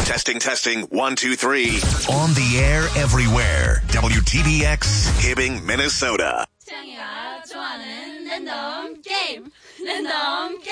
Testing. 1, 2, 3. On the air everywhere. WTBX, Hibbing, Minnesota. 태양이가 좋아하는 랜덤 게임.